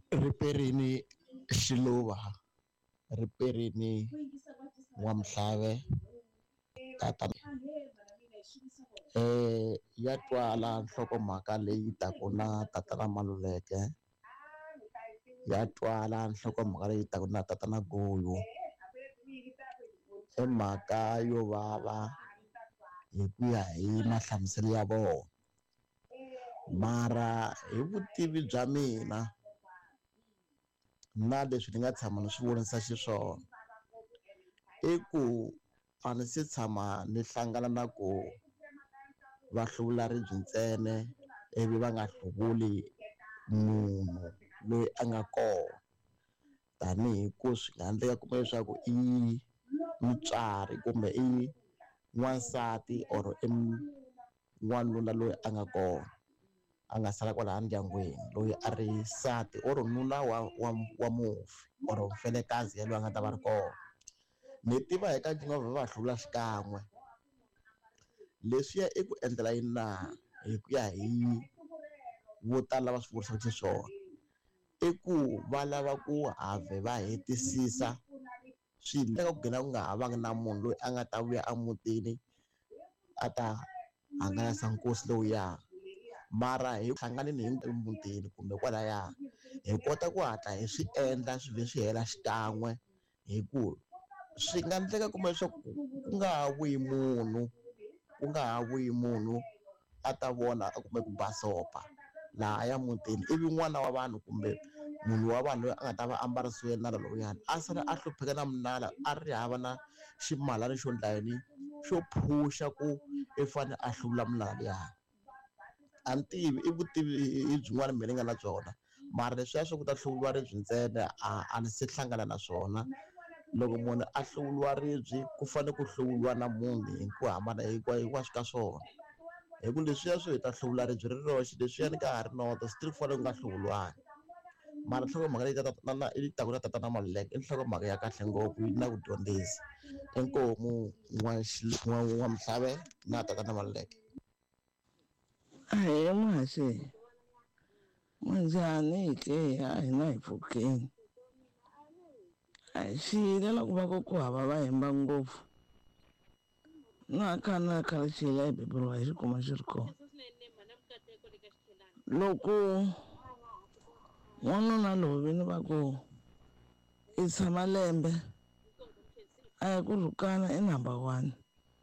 Riperini Xiluva, Riperini N'wamhlave, tatana ya twala nhlokomhaka leyi taka na tatana Maluleke, ya twala nhlokomhaka leyi taka na tatana Guyu, i mhaka yo vava hi ku ya hi mahlamuselo ya vona, mara hi vutivi bya mina na leswi ni nga tshama ni swi vonisa xiswona i ku a ni se tshama ni hlangana na ku va hluvula ribye ntsena ivi va nga hluvuli munhu loyi a nga kona, tanihi ku swi nga endleka kuma leswaku i mutswari kumbe i n'wansati or i n'wanuna loyi a nga kona a nga sala kwalaha ndyangwini, loyi a ri nsati or nuna wa mufi or mfelekazi ya loyi a nga ta va ri kona. Ni tiva hi ka Jehova va hluvula xikan'we, leswiya i ku endlela yini na hi ku ya hi vo tala lava swi vurisaka xiswona i ku va lava ku have va hetisisa swilo ku gina ku nga ha vangi na munhu loyi a nga ta vuya emutini a ta hangalasa nkosi lowuya, mara hi hlanganile hi emutini kumbe kwalaya hi kota ku hatla hi swi endla swi vhe swi hela xikan'we, hi ku swi nga endleka kuma leswaku ku nga ha vuyi munhu a ta vona a kumbe ku basopa laha ya mutini, ivi n'wana wa vanhu kumbe munhu wa vanhu loyi a nga ta va ambarisiwe nala lowuyani a sala a hlupheka na minala a ri hava na ximalana xo ndlayini xo phusha ku i fanele a hluvula minala liya. A ni tivi i vutivi hi byin'wana mina ni nga na byona, mara leswiya swa ku ta hluvuriwa ribye ntsena a ni se hlangana na swona. Loko munhu a hluvuriwa ribye ku fanele ku hluvuriwa na munhu hi ku hambana hinkwaswo ka swona, hi ku leswiya swo hi ta hluvula ribye ri roxe leswiya ni ka ha ri noto swi ku fanele ku nga hluvuriwangi, mara nhlokomhaka leyi taka na tatana Maluleke i nhlokomhaka ya kahle ngopfu yi na ku dyondzisa. Inkomu N'wamhlave na tatana Maluleke. Ahee masi, munjhani ke hina hi pfukeni. Swi hilela ku va ku hava va hemba ngopfu na khale xi hela hi beburiwa hi xikuma xi ri kona. Loko n'wanuna lovile va ku i tshama lembe a ya ku rhukana i number 1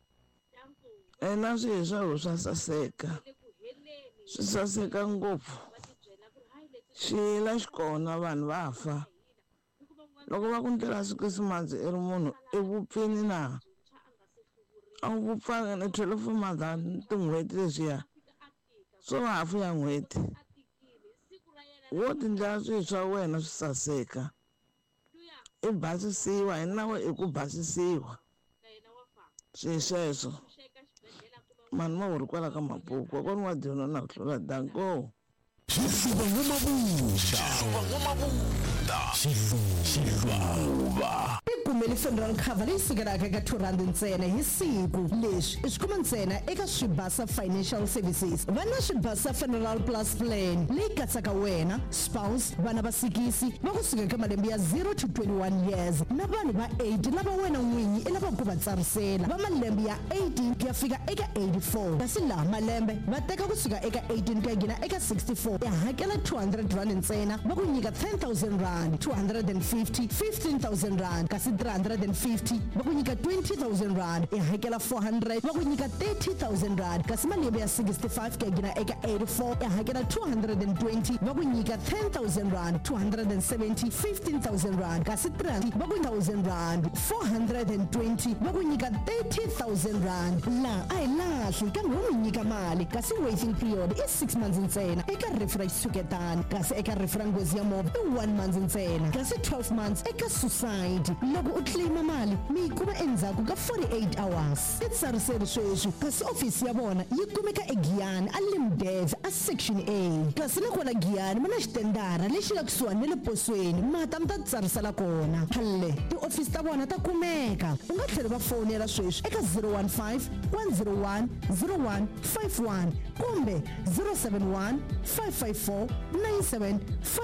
na swi swa saseka, swi saseka ngopfu, xi hela xi kona vanhu va fa. Loko va ku ndlela Krisimansi i ri munhu i vupfini na a wu vupfanga ni 12 months tin'hweti leswiya swo va hafu ya n'hweti wo tindlela swilo swa wena swi saseka i basisiwa hi nawu i ku basisiwa swi sweswo mani ma wu ri kwala ka mabuku wa kona wa dyona na ku hlula danko Xihluva Igumeli Funeral Cover leyi sukelaka eka R200 ntsena hi siku. Leswi i swi kuma ntsena eka Swibasa Financial Services. Va na Swibasa Funeral Plus Plan leyi katsaka wena, spouse, vana va 6 va kusuka eka malembe ya 0 to 21 years na vanhu va 8 lava wena n'winyi i lava ku va tsarisela va malembe ya 18 ku ya fika eka 84, kasi laha malembe va teka kusuka eka 18 ku ya gina eka 64 ya hakela R200 ntsena va ku nyika R10,000, 250 15,000 kasi 350 va ku nyika R20,000 i hakela 400 va ku nyika R30,000 kasi malembe ya 65 ku ya gina eka 84 i hakela R220 va ku nyika R10,000, 270 15,000 kasi 300 va ku R1,000, 420 va ku nyika R30,000. La a hi lahli kambe va n'wi nyika mali kasi waiting period i 6 months ntsena eka rifu ra xitshuketani, kasi eka rifu ra nghozi ya movha i 1 month ntsena kasi 12 months eka suicide. Loko u claima mali mi yi kuma endzhaku ka 48 hours. I tsariseli sweswi kasi ofisi ya vona yi kumeka eGiyani a Limdev a section A, kasi na kona Giyani ma na xitendara lexi la kusuhani na le posweni mata mi ta tsarisela kona. Halle tiofisi ta vona ta kumeka, u nga tlhela va fonela sweswi eka 015 101 0151 kumbe 071 554 97